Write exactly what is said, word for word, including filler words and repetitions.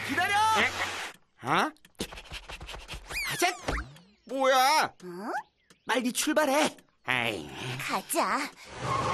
기다려! 어? 아자! 뭐야? 어? 빨리 출발해. 아이, 가자.